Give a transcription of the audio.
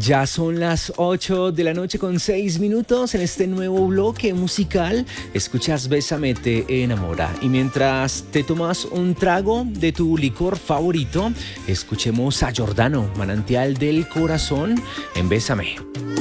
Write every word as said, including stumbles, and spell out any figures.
Ya son las ocho de la noche con seis minutos en este nuevo bloque musical. Escuchas Bésame te enamora. Y mientras te tomas un trago de tu licor favorito, escuchemos a Giordano, Manantial del Corazón, en Bésame.